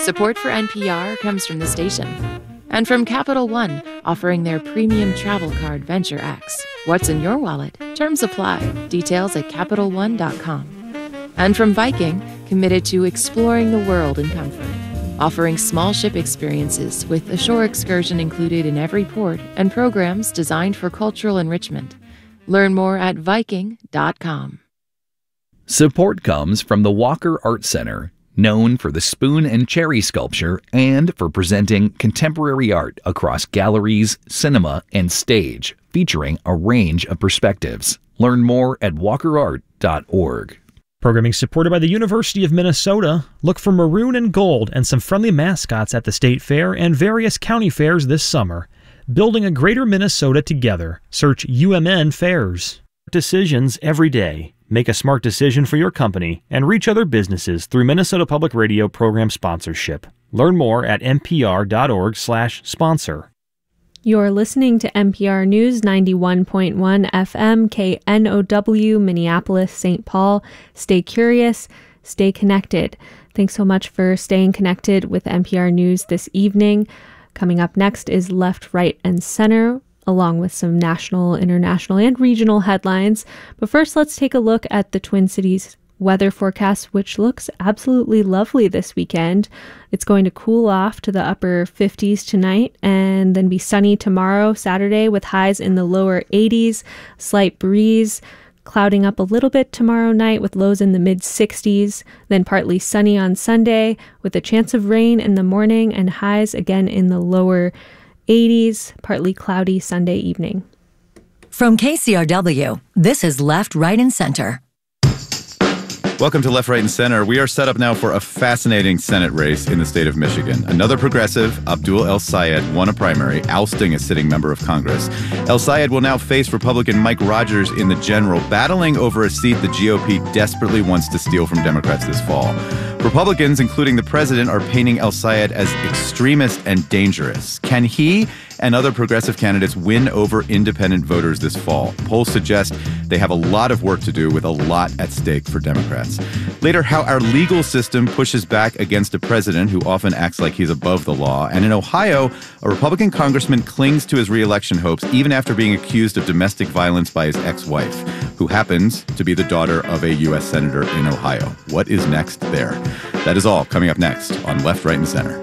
Support for NPR comes from the station and from Capital One, offering their premium travel card Venture X. What's in your wallet? Terms apply. Details at CapitalOne.com. And from Viking, committed to exploring the world in comfort, offering small ship experiences with a shore excursion included in every port and programs designed for cultural enrichment. Learn more at Viking.com. Support comes from the Walker Art Center, known for the spoon and cherry sculpture and for presenting contemporary art across galleries, cinema, and stage, featuring a range of perspectives. Learn more at walkerart.org. Programming supported by the University of Minnesota. Look for maroon and gold and some friendly mascots at the State Fair and various county fairs this summer. Building a greater Minnesota together. Search UMN Fairs. Decisions every day. Make a smart decision for your company and reach other businesses through Minnesota Public Radio program sponsorship. Learn more at npr.org/sponsor. You're listening to NPR News 91.1 FM KNOW, Minneapolis, St. Paul. Stay curious, stay connected. Thanks so much for staying connected with NPR News this evening. Coming up next is Left, Right, and Center, along with some national, international, and regional headlines. But first, let's take a look at the Twin Cities weather forecast, which looks absolutely lovely this weekend. It's going to cool off to the upper 50s tonight and then be sunny tomorrow, Saturday, with highs in the lower 80s, slight breeze, clouding up a little bit tomorrow night with lows in the mid-60s, then partly sunny on Sunday with a chance of rain in the morning and highs again in the lower 80s, partly cloudy Sunday evening. From KCRW, this is Left, Right, and Center. Welcome to Left, Right, and Center. We are set up now for a fascinating Senate race in the state of Michigan. Another progressive, Abdul El-Sayed, won a primary, ousting a sitting member of Congress. El-Sayed will now face Republican Mike Rogers in the general, battling over a seat the GOP desperately wants to steal from Democrats this fall. Republicans, including the president, are painting El-Sayed as extremist and dangerous. Can he and other progressive candidates win over independent voters this fall? Polls suggest they have a lot of work to do with a lot at stake for Democrats. Later, how our legal system pushes back against a president who often acts like he's above the law. And in Ohio, a Republican congressman clings to his re-election hopes even after being accused of domestic violence by his ex-wife, who happens to be the daughter of a U.S. senator in Ohio. What is next there? That is all coming up next on Left, Right, and Center.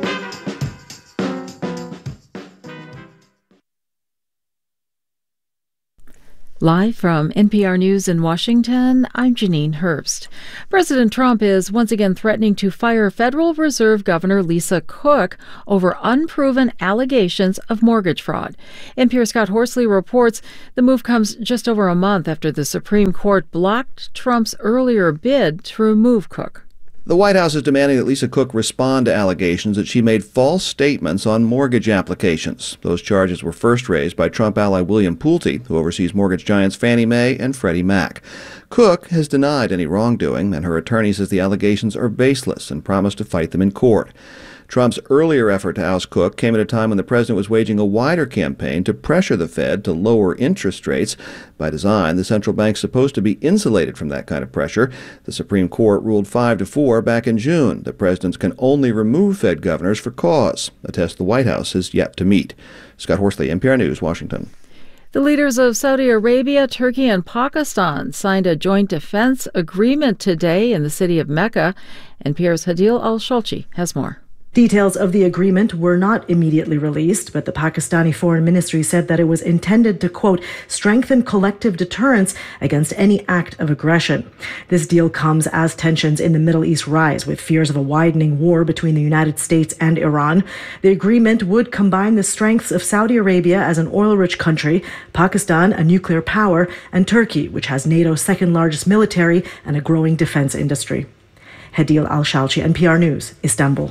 Live from NPR News in Washington, I'm Janine Herbst. President Trump is once again threatening to fire Federal Reserve Governor Lisa Cook over unproven allegations of mortgage fraud. NPR's Scott Horsley reports the move comes just over a month after the Supreme Court blocked Trump's earlier bid to remove Cook. The White House is demanding that Lisa Cook respond to allegations that she made false statements on mortgage applications. Those charges were first raised by Trump ally William Pulte, who oversees mortgage giants Fannie Mae and Freddie Mac. Cook has denied any wrongdoing, and her attorney says the allegations are baseless and promised to fight them in court. Trump's earlier effort to oust Cook came at a time when the president was waging a wider campaign to pressure the Fed to lower interest rates. By design, the central bank's supposed to be insulated from that kind of pressure. The Supreme Court ruled 5-4 back in June that presidents can only remove Fed governors for cause, a test the White House has yet to meet. Scott Horsley, NPR News, Washington. The leaders of Saudi Arabia, Turkey, and Pakistan signed a joint defense agreement today in the city of Mecca. NPR's Hadil Al-Shalchi has more. Details of the agreement were not immediately released, but the Pakistani Foreign Ministry said that it was intended to, quote, strengthen collective deterrence against any act of aggression. This deal comes as tensions in the Middle East rise, with fears of a widening war between the United States and Iran. The agreement would combine the strengths of Saudi Arabia as an oil-rich country, Pakistan, a nuclear power, and Turkey, which has NATO's second largest military and a growing defense industry. Hadil Al-Shalchi, NPR News, Istanbul.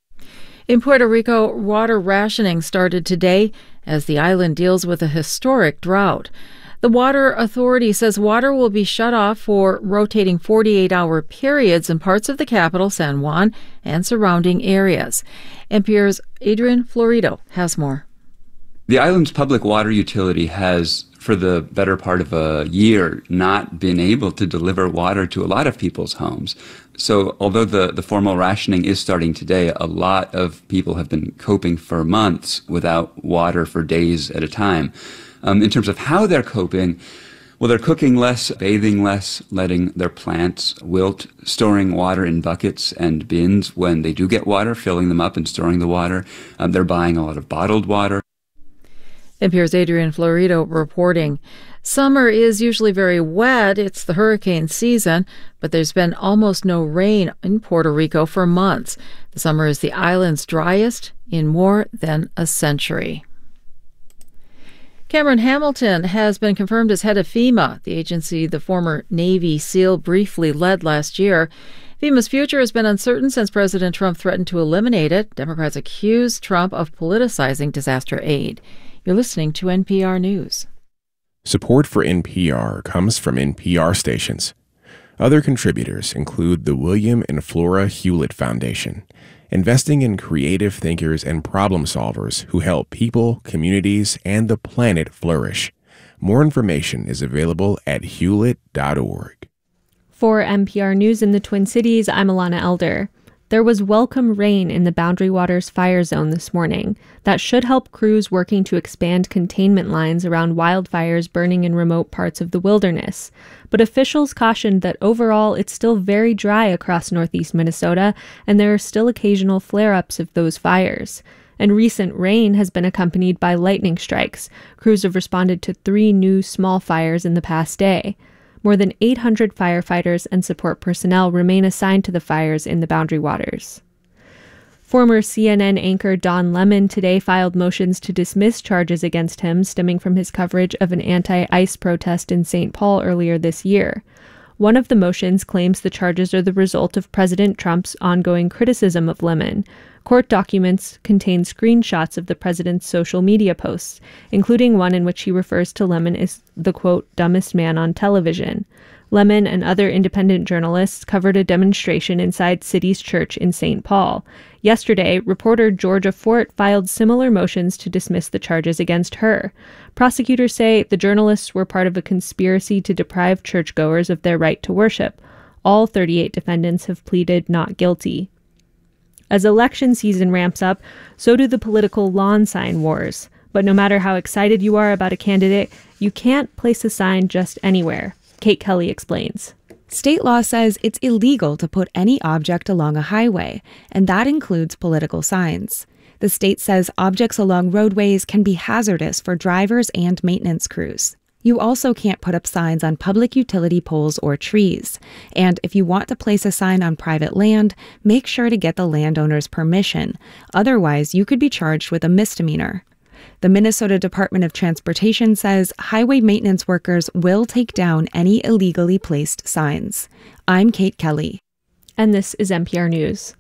In Puerto Rico, water rationing started today as the island deals with a historic drought. The Water Authority says water will be shut off for rotating 48-hour periods in parts of the capital, San Juan, and surrounding areas. NPR's Adrian Florido has more. The island's public water utility has, for the better part of a year, not been able to deliver water to a lot of people's homes. So although the formal rationing is starting today, a lot of people have been coping for months without water for days at a time. In terms of how they're coping, well, they're cooking less, bathing less, letting their plants wilt, storing water in buckets and bins when they do get water, filling them up and storing the water. They're buying a lot of bottled water. NPR's Adrian Florido reporting. Summer is usually very wet. It's the hurricane season, but there's been almost no rain in Puerto Rico for months. The summer is the island's driest in more than a century. Cameron Hamilton has been confirmed as head of FEMA, the agency the former Navy SEAL briefly led last year. FEMA's future has been uncertain since President Trump threatened to eliminate it. Democrats accuse Trump of politicizing disaster aid. You're listening to NPR News. Support for NPR comes from NPR stations. Other contributors include the William and Flora Hewlett Foundation, investing in creative thinkers and problem solvers who help people, communities, and the planet flourish. More information is available at hewlett.org. For NPR News in the Twin Cities, I'm Alana Elder. There was welcome rain in the Boundary Waters fire zone this morning. That should help crews working to expand containment lines around wildfires burning in remote parts of the wilderness. But officials cautioned that overall it's still very dry across northeast Minnesota, and there are still occasional flare-ups of those fires. And recent rain has been accompanied by lightning strikes. Crews have responded to 3 new small fires in the past day. More than 800 firefighters and support personnel remain assigned to the fires in the Boundary Waters. Former CNN anchor Don Lemon today filed motions to dismiss charges against him stemming from his coverage of an anti-ICE protest in St. Paul earlier this year. One of the motions claims the charges are the result of President Trump's ongoing criticism of Lemon. Court documents contain screenshots of the president's social media posts, including one in which he refers to Lemon as the, quote, dumbest man on television. Lemon and other independent journalists covered a demonstration inside City's Church in St. Paul. Yesterday, reporter Georgia Fort filed similar motions to dismiss the charges against her. Prosecutors say the journalists were part of a conspiracy to deprive churchgoers of their right to worship. All 38 defendants have pleaded not guilty. As election season ramps up, so do the political lawn sign wars. But no matter how excited you are about a candidate, you can't place a sign just anywhere. Kate Kelly explains. State law says it's illegal to put any object along a highway, and that includes political signs. The state says objects along roadways can be hazardous for drivers and maintenance crews. You also can't put up signs on public utility poles or trees. And if you want to place a sign on private land, make sure to get the landowner's permission. Otherwise, you could be charged with a misdemeanor. The Minnesota Department of Transportation says highway maintenance workers will take down any illegally placed signs. I'm Kate Kelly. And this is NPR News.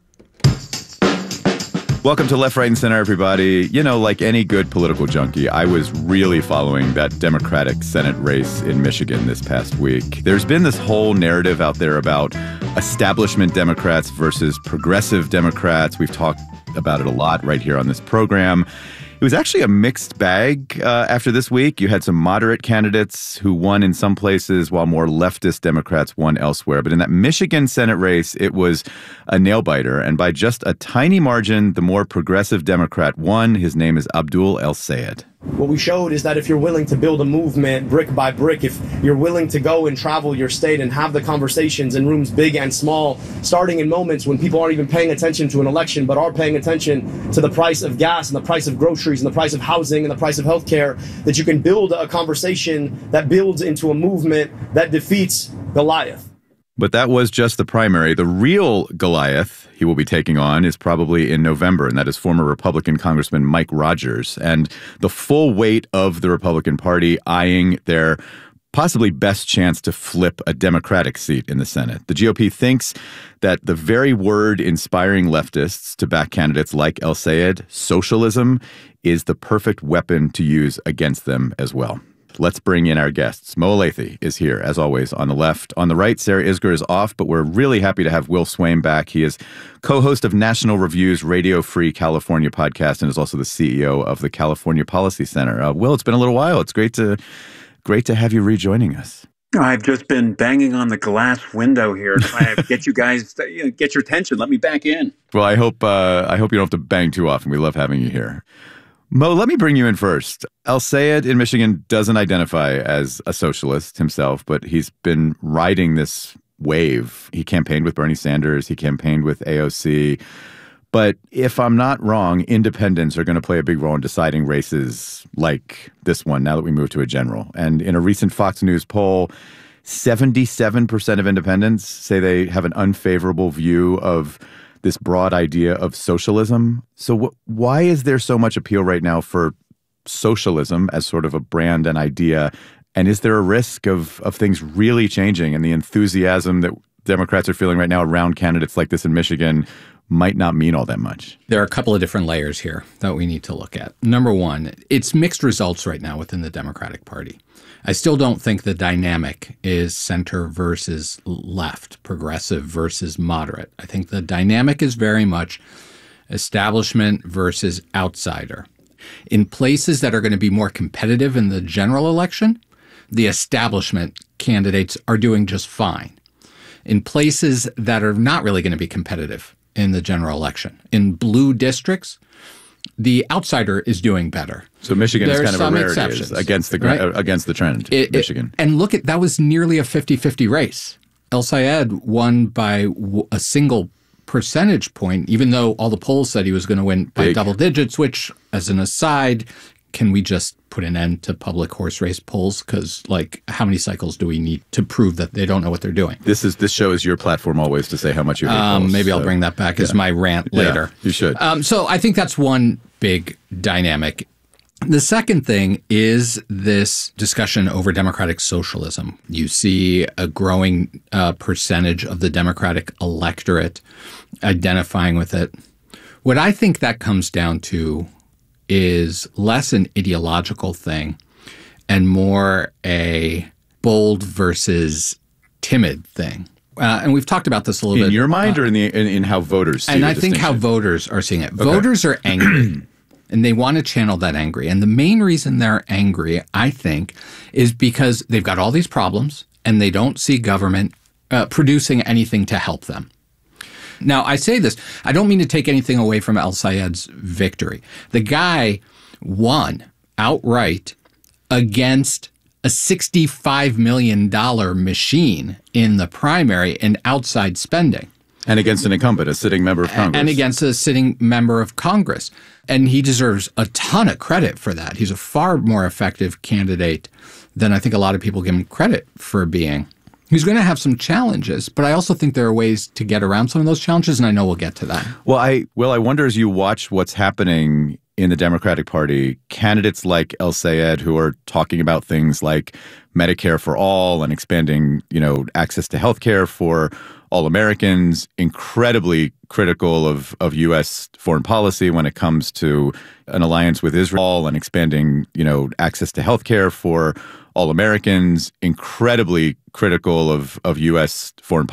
Welcome to Left, Right, and Center, everybody. You know, like any good political junkie, I was really following that Democratic Senate race in Michigan this past week. There's been this whole narrative out there about establishment Democrats versus progressive Democrats. We've talked about it a lot right here on this program. It was actually a mixed bag after this week. You had some moderate candidates who won in some places while more leftist Democrats won elsewhere. But in that Michigan Senate race, it was a nail-biter. And by just a tiny margin, the more progressive Democrat won. His name is Abdul El-Sayed. What we showed is that if you're willing to build a movement brick by brick, if you're willing to go and travel your state and have the conversations in rooms big and small, starting in moments when people aren't even paying attention to an election, but are paying attention to the price of gas and the price of groceries and the price of housing and the price of healthcare, that you can build a conversation that builds into a movement that defeats Goliath. But that was just the primary. The real Goliath he will be taking on is probably in November, and that is former Republican Congressman Mike Rogers. And the full weight of the Republican Party eyeing their possibly best chance to flip a Democratic seat in the Senate. The GOP thinks that the very word inspiring leftists to back candidates like El-Sayed, socialism, is the perfect weapon to use against them as well. Let's bring in our guests. Mo Elleithee is here, as always, on the left. On the right, Sarah Isgur is off, but we're really happy to have Will Swaim back. He is co-host of National Review's Radio Free California podcast and is also the CEO of the California Policy Center. Will, it's been a little while. It's great to have you rejoining us. I've just been banging on the glass window here trying to get you guys, get your attention. Let me back in. Well, I hope you don't have to bang too often. We love having you here. Mo, let me bring you in first. El-Sayed in Michigan doesn't identify as a socialist himself, but he's been riding this wave. He campaigned with Bernie Sanders. He campaigned with AOC. But if I'm not wrong, independents are going to play a big role in deciding races like this one now that we move to a general. And in a recent Fox News poll, 77% of independents say they have an unfavorable view of this broad idea of socialism. So why is there so much appeal right now for socialism as sort of a brand and idea? And is there a risk of things really changing and the enthusiasm that Democrats are feeling right now around candidates like this in Michigan might not mean all that much? There are a couple of different layers here that we need to look at. Number one, it's mixed results right now within the Democratic Party. I still don't think the dynamic is center versus left, progressive versus moderate. I think the dynamic is very much establishment versus outsider. In places that are going to be more competitive in the general election, the establishment candidates are doing just fine. In places that are not really going to be competitive in the general election, in blue districts, the outsider is doing better. So Michigan is kind of a rarity against the trend, Michigan. And look, that was nearly a 50-50 race. El-Sayed won by a single percentage point, even though all the polls said he was going to win by double digits, which, as an aside, can we just put an end to public horse race polls? Because, how many cycles do we need to prove that they don't know what they're doing? This show is your platform always to say how much you hate polls. Maybe I'll bring that back as my rant later. Yeah, you should. So I think that's one big dynamic. The second thing is this discussion over democratic socialism. You see a growing percentage of the Democratic electorate identifying with it. What I think that comes down to is less an ideological thing and more a bold versus timid thing. And we've talked about this a little bit. In your mind or in how voters see it? And I think how voters are seeing it. Okay. Voters are angry and they want to channel that angry. And the main reason they're angry, I think, is because they've got all these problems and they don't see government producing anything to help them. Now, I say this, I don't mean to take anything away from El-Sayed's victory. The guy won outright against a $65 million machine in the primary in outside spending. And against an incumbent, a sitting member of Congress. And against a sitting member of Congress. And he deserves a ton of credit for that. He's a far more effective candidate than I think a lot of people give him credit for being. He's going to have some challenges, but I also think there are ways to get around some of those challenges, and I know we'll get to that. Well, I wonder as you watch what's happening in the Democratic Party, candidates like El-Sayed who are talking about things like Medicare for all and expanding, access to health care for all Americans, incredibly critical of U.S. foreign policy when it comes to an alliance with Israel and expanding, access to health care for all Americans, incredibly critical of U.S. foreign policy.